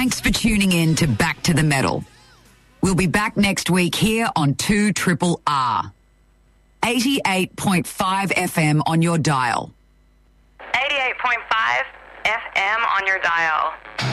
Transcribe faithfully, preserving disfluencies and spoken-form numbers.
Thanks for tuning in to Back to the Metal. We'll be back next week here on two Triple R. eighty-eight point five F M on your dial. eighty-eight point five F M on your dial.